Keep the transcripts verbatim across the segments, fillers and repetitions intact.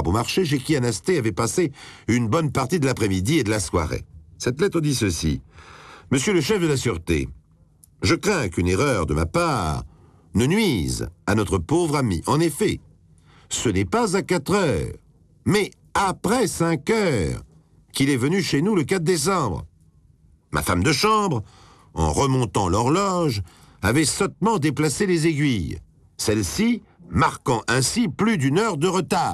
Beaumarchais, chez qui Anasté avait passé une bonne partie de l'après-midi et de la soirée. Cette lettre dit ceci. « Monsieur le chef de la sûreté, je crains qu'une erreur de ma part ne nuise à notre pauvre ami. En effet, ce n'est pas à quatre heures, mais après cinq heures qu'il est venu chez nous le quatre décembre. Ma femme de chambre, en remontant l'horloge, avait sottement déplacé les aiguilles, celle-ci marquant ainsi plus d'une heure de retard. »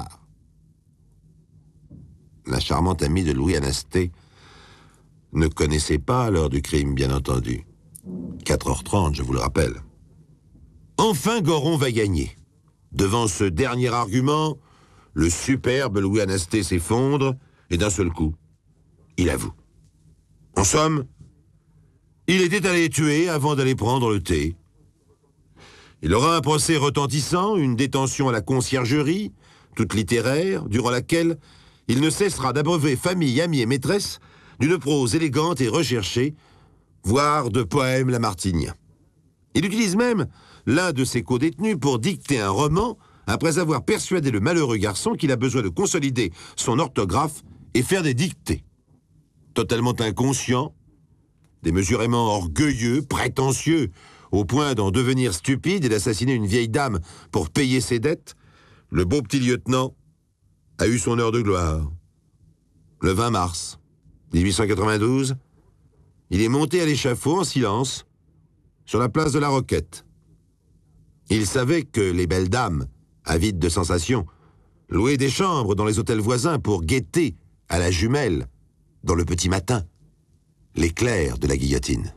La charmante amie de Louis Anasté ne connaissait pas l'heure du crime, bien entendu. quatre heures trente, je vous le rappelle. Enfin, Goron va gagner. Devant ce dernier argument, le superbe Louis Anasté s'effondre, et d'un seul coup, il avoue. En somme, il était allé tuer avant d'aller prendre le thé. Il aura un procès retentissant, une détention à la conciergerie, toute littéraire, durant laquelle il ne cessera d'abreuver famille, amis et maîtresse d'une prose élégante et recherchée, voire de poèmes lamartiniens. Il utilise même l'un de ses co-détenus pour dicter un roman après avoir persuadé le malheureux garçon qu'il a besoin de consolider son orthographe et faire des dictées. Totalement inconscient, démesurément orgueilleux, prétentieux, au point d'en devenir stupide et d'assassiner une vieille dame pour payer ses dettes, le beau petit lieutenant a eu son heure de gloire. Le vingt mars mille huit cent quatre-vingt-douze, il est monté à l'échafaud en silence sur la place de la Roquette. Il savait que les belles dames, avides de sensations, louaient des chambres dans les hôtels voisins pour guetter à la jumelle, dans le petit matin, l'éclair de la guillotine.